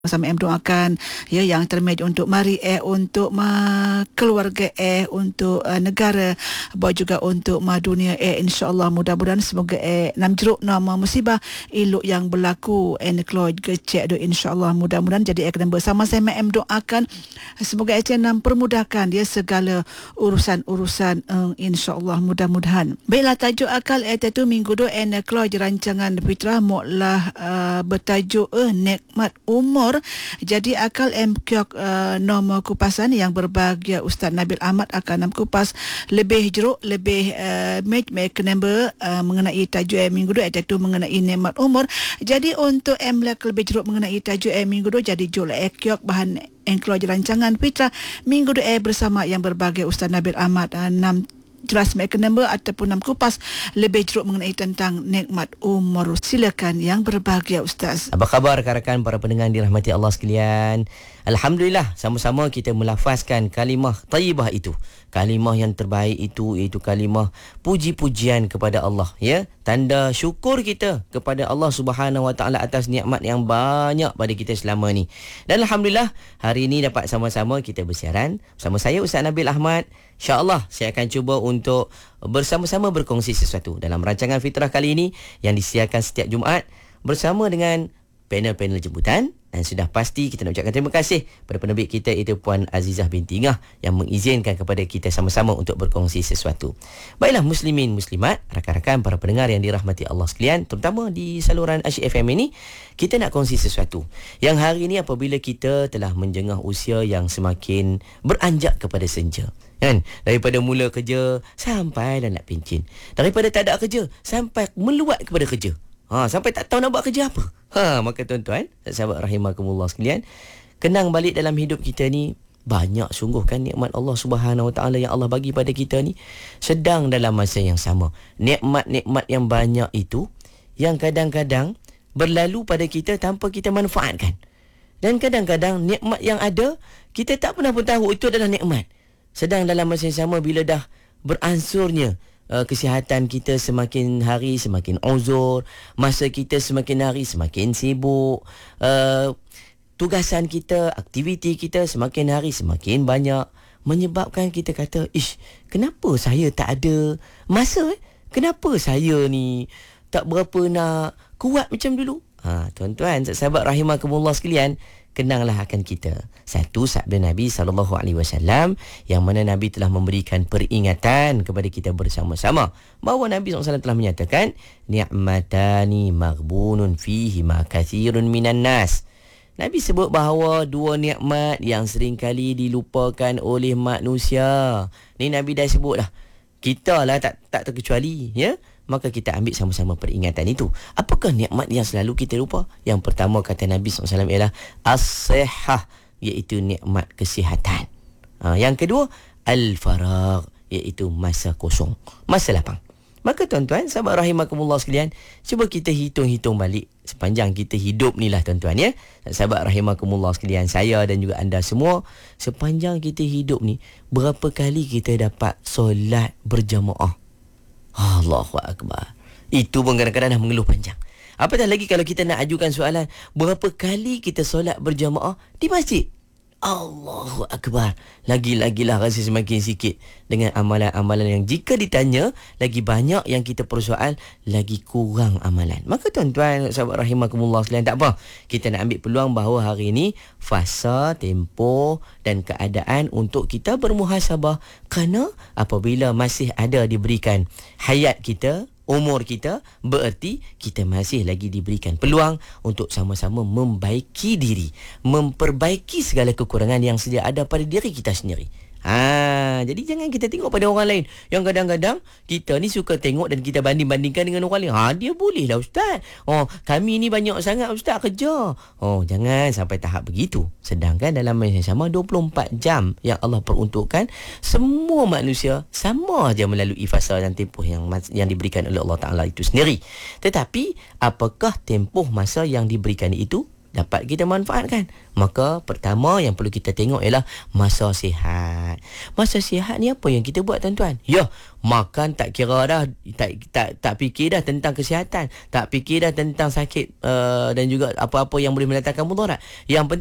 Sama M doakan ya yang terbaik untuk mari untuk keluarga untuk negara baik juga untuk dunia insyaallah mudah-mudahan semoga nam jeruk nama musibah elok yang berlaku keluarga kecek do insyaallah mudah-mudahan jadi kena bersama-sama M doakan semoga nam permudahkan dia segala urusan-urusan insyaallah mudah-mudahan. Baiklah tajuk akal itu minggu do keluarga rancangan fitrah muklah bertajuk nikmat umur. Jadi akal MQ nombor kupasan yang berbahagia Ustaz Nabil Ahmad akan kupas lebih jeruk lebih number mengenai tajuk minggu dua iaitu mengenai nikmat umur. Jadi untuk MLAK lebih jeruk mengenai tajuk minggu dua jadi jol ekyok bahan keluarga rancangan fitrah minggu dua bersama yang berbahagia Ustaz Nabil Ahmad 6 jelas mereka number ataupun 6 kupas lebih jeruk mengenai tentang nikmat umur. Silakan yang berbahagia Ustaz. Apa khabar rakan-rakan para pendengar dirahmati Allah sekalian? Alhamdulillah sama-sama kita melafazkan kalimah tayyibah itu. Kalimah yang terbaik itu iaitu kalimah puji-pujian kepada Allah ya. Tanda syukur kita kepada Allah Subhanahu Wa Taala atas nikmat yang banyak pada kita selama ni. Dan alhamdulillah hari ini dapat sama-sama kita bersiaran bersama saya Ustaz Nabil Ahmad. InsyaAllah saya akan cuba untuk bersama-sama berkongsi sesuatu dalam rancangan fitrah kali ini yang disiarkan setiap Jumaat bersama dengan panel-panel jemputan. Dan sudah pasti kita nak ucapkan terima kasih pada penerbit kita iaitu Puan Azizah binti Ngah yang mengizinkan kepada kita sama-sama untuk berkongsi sesuatu. Baiklah muslimin muslimat, rakan-rakan para pendengar yang dirahmati Allah sekalian, terutama di saluran Asyik FM ini, kita nak kongsi sesuatu yang hari ini apabila kita telah menjengah usia yang semakin beranjak kepada senja. Kan? Daripada mula kerja sampai dah nak pencen. Daripada tak ada kerja sampai meluat kepada kerja. Sampai tak tahu nak buat kerja apa. Maka tuan-tuan, sahabat rahimakumullah sekalian, kenang balik dalam hidup kita ni banyak sungguh kan nikmat Allah Subhanahu Wa Taala yang Allah bagi pada kita ni. Sedang dalam masa yang sama, nikmat-nikmat yang banyak itu yang kadang-kadang berlalu pada kita tanpa kita manfaatkan. Dan kadang-kadang nikmat yang ada kita tak pernah pun tahu itu adalah nikmat. Sedang dalam masa yang sama bila dah beransurnya kesihatan kita semakin hari semakin uzur, masa kita semakin hari semakin sibuk, tugasan kita, aktiviti kita semakin hari semakin banyak, menyebabkan kita kata, kenapa saya tak ada masa? Kenapa saya ni tak berapa nak kuat macam dulu? Tuan-tuan, sahabat rahimakumullah sekalian, kenanglah akan kita satu sabda Nabi SAW yang mana Nabi telah memberikan peringatan kepada kita bersama-sama bahawa Nabi SAW telah menyatakan ni'matani maghbunun fihi ma kathirun minan nas. Nabi sebut bahawa dua nikmat yang sering kali dilupakan oleh manusia. Ni Nabi dah sebut dah. Kita lah tak terkecuali ya. Maka kita ambil sama-sama peringatan itu. Apakah nikmat yang selalu kita lupa? Yang pertama kata Nabi SAW ialah as-sihah, iaitu nikmat kesihatan. Yang kedua, al-faragh, iaitu masa kosong, masa lapang. Maka tuan-tuan, sahabat rahimakumullah sekalian, cuba kita hitung-hitung balik sepanjang kita hidup ni lah tuan-tuan ya. Sahabat rahimakumullah sekalian, saya dan juga anda semua, sepanjang kita hidup ni, berapa kali kita dapat solat berjamaah? Allahu Akbar. Itu pun kadang-kadang dah mengeluh panjang. Apatah lagi kalau kita nak ajukan soalan, berapa kali kita solat berjamaah di masjid? Allahu Akbar. Lagi-lagilah rasa semakin sikit dengan amalan-amalan yang jika ditanya lagi banyak yang kita persoal, lagi kurang amalan. Maka tuan-tuan, sahabat rahimakumullah sekalian, tak apa, kita nak ambil peluang bahawa hari ini fasa, tempoh dan keadaan untuk kita bermuhasabah, kerana apabila masih ada diberikan hayat kita, umur kita, bererti kita masih lagi diberikan peluang untuk sama-sama membaiki diri, memperbaiki segala kekurangan yang sedia ada pada diri kita sendiri. Jadi jangan kita tengok pada orang lain. Yang kadang-kadang kita ni suka tengok dan kita banding-bandingkan dengan orang lain. Dia boleh lah Ustaz. Kami ni banyak sangat Ustaz kerja. Jangan sampai tahap begitu. Sedangkan dalam masa yang sama 24 jam yang Allah peruntukkan, semua manusia sama aja melalui fasa dan tempoh yang diberikan oleh Allah Ta'ala itu sendiri. Tetapi apakah tempoh masa yang diberikan itu dapat kita manfaatkan. Maka pertama yang perlu kita tengok ialah masa sihat. Masa sihat ni apa yang kita buat tuan-tuan? Ya, makan tak kira dah, tak fikir dah tentang kesihatan, tak fikir dah tentang sakit dan juga apa-apa yang boleh mendatangkan mudarat. Yang